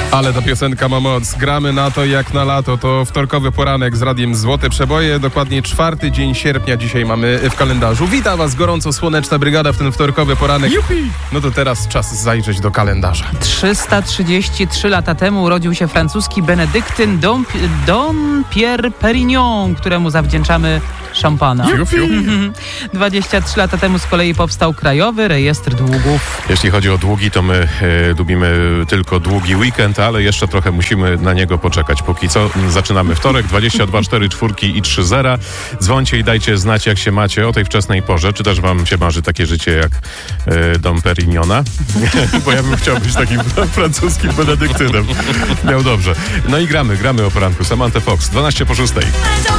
Ale ta piosenka ma moc. Gramy na to jak na lato. To wtorkowy poranek z radiem Złote Przeboje. Dokładnie 4 dzień sierpnia dzisiaj mamy w kalendarzu. Witam was gorąco słoneczna brygada w ten wtorkowy poranek. Jupi! No to teraz czas zajrzeć do kalendarza. 333 lata temu urodził się francuski benedyktyn Dom Pierre Perignon, któremu zawdzięczamy szampana. 23 lata temu z kolei powstał Krajowy Rejestr Długów. Jeśli chodzi o długi, to my lubimy tylko długi weekend, ale jeszcze trochę musimy na niego poczekać. Póki co zaczynamy wtorek, 22, 4, 4 i 3 zera. Dzwońcie i dajcie znać, jak się macie o tej wczesnej porze. Czy też wam się marzy takie życie jak Dom Perignona? Bo ja bym chciał być takim francuskim benedyktynem. Miał dobrze. No i gramy o poranku. Samantha Fox, 12 po 6.